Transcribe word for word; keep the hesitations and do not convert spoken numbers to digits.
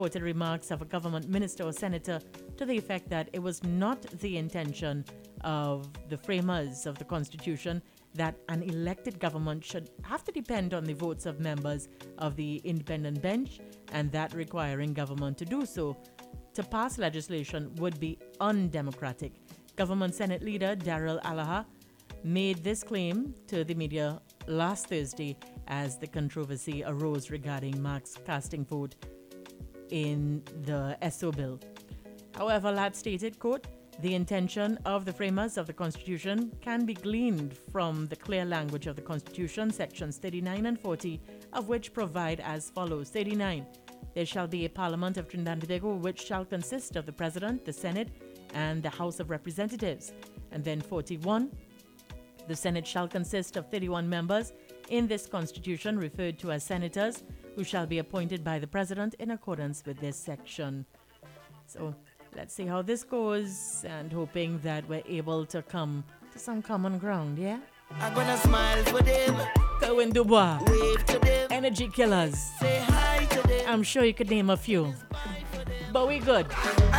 quoted remarks of a government minister or senator to the effect that it was not the intention of the framers of the Constitution that an elected government should have to depend on the votes of members of the independent bench, and that requiring government to do so to pass legislation would be undemocratic. Government Senate leader Daryl Alaha made this claim to the media last Thursday as the controversy arose regarding Mark's casting vote in the S O bill. However, Ladd stated, quote, "The intention of the framers of the Constitution can be gleaned from the clear language of the Constitution, sections thirty-nine and forty, of which provide as follows. thirty-nine. There shall be a Parliament of Trinidad and Tobago which shall consist of the President, the Senate, and the House of Representatives." And then forty-one. The Senate shall consist of thirty-one members in this Constitution referred to as senators, who shall be appointed by the President in accordance with this section. So let's see how this goes, and hoping that we're able to come to some common ground, yeah? I'm gonna smile for them. Kerwin Dubois, Wave to them. Energy Killers. Say hi to them. I'm sure you could name a few, but we good. I